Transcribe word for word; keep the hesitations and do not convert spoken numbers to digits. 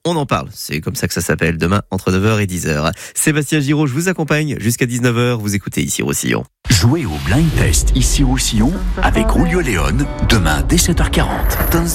on en parle. C'est comme ça que ça s'appelle, demain entre neuf heures et dix heures. Sébastien Giraud, je vous accompagne jusqu'à dix-neuf heures. Vous écoutez ici Roussillon. Jouez au Blind Test ici Roussillon avec Julio Léon demain dès sept heures quarante.